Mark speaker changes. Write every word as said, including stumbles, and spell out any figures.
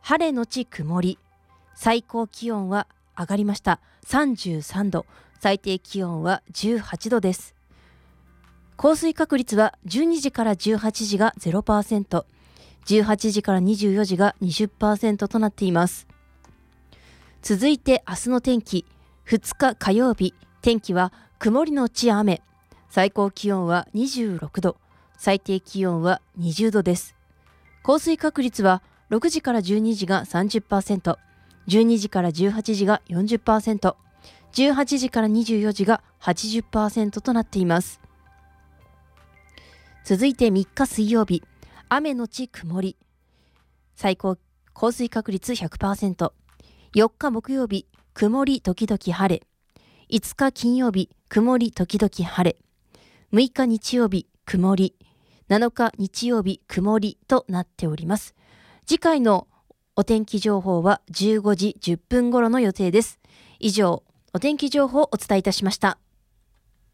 Speaker 1: 晴れのち曇り、最高気温は上がりました。さんじゅうさんど、最低気温はじゅうはちどです。降水確率はじゅうにじからじゅうはちじが ゼロパーセント、じゅうはちじからにじゅうよじが にじゅっパーセント となっています。続いて明日の天気。ふつか火曜日、天気は曇りのち雨、最高気温はにじゅうろくど、最低気温はにじゅうどです。降水確率はろくじからじゅうにじが さんじゅっパーセント、じゅうにじからじゅうはちじが よんじゅっパーセント、じゅうはちじからにじゅうよじが はちじゅっパーセント となっています。続いてみっか水曜日、雨のち曇り、最高降水確率 ひゃくパーセント、よっか木曜日、曇り時々晴れ、いつか金曜日、曇り時々晴れ、むいか日曜日、曇り、なのか日曜日、曇りとなっております。次回のお天気情報はじゅうごじじゅっぷん頃の予定です。以上、お天気情報をお伝えいたしました。